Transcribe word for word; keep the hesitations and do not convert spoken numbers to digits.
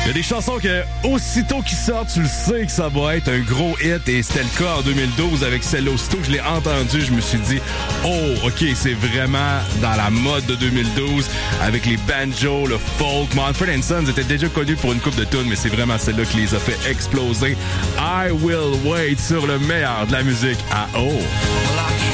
Il y a des chansons que, aussitôt qu'ils sortent, tu le sais que ça va être un gros hit. Et c'était le cas en deux mille douze avec celle-là. Aussitôt que je l'ai entendue, je me suis dit, oh, OK, c'est vraiment dans la mode de deux mille douze avec les banjos, le folk. Mumford and Sons était déjà connu pour une coupe de tunes, mais c'est vraiment celle-là qui les a fait exploser. I Will Wait sur le meilleur de la musique à O.